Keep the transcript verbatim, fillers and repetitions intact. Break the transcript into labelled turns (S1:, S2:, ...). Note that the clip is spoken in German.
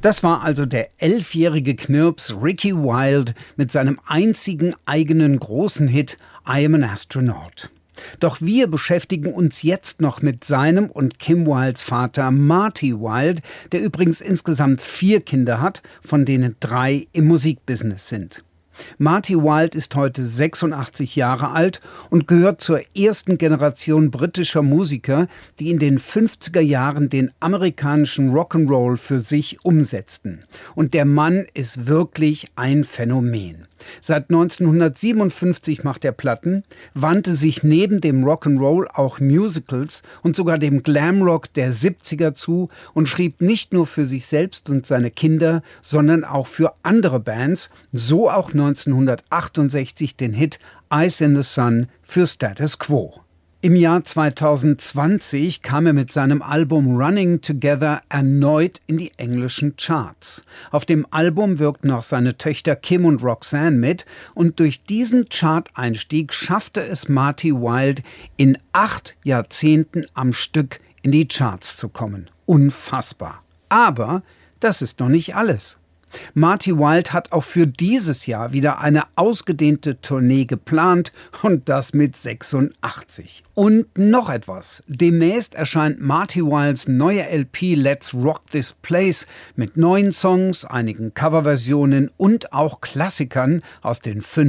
S1: Das war also der elfjährige Knirps Ricky Wilde mit seinem einzigen eigenen großen Hit I Am an Astronaut. Doch wir beschäftigen uns jetzt noch mit seinem und Kim Wildes Vater Marty Wilde, der übrigens insgesamt vier Kinder hat, von denen drei im Musikbusiness sind. Marty Wilde ist heute sechsundachtzig Jahre alt und gehört zur ersten Generation britischer Musiker, die in den fünfziger Jahren den amerikanischen Rock'n'Roll für sich umsetzten. Und der Mann ist wirklich ein Phänomen. Seit neunzehnhundertsiebenundfünfzig macht er Platten, wandte sich neben dem Rock'n'Roll auch Musicals und sogar dem Glamrock der siebziger zu und schrieb nicht nur für sich selbst und seine Kinder, sondern auch für andere Bands, so auch neunzehnhundertachtundsechzig den Hit Eyes in the Sun für Status Quo. Im Jahr zweitausendzwanzig kam er mit seinem Album Running Together erneut in die englischen Charts. Auf dem Album wirkten auch seine Töchter Kim und Roxanne mit und durch diesen Chart-Einstieg schaffte es Marty Wilde, in acht Jahrzehnten am Stück in die Charts zu kommen. Unfassbar. Aber das ist noch nicht alles. Marty Wilde hat auch für dieses Jahr wieder eine ausgedehnte Tournee geplant und das mit sechsundachtzig. Und noch etwas. Demnächst erscheint Marty Wildes neue L P Let's Rock This Place mit neuen Songs, einigen Coverversionen und auch Klassikern aus den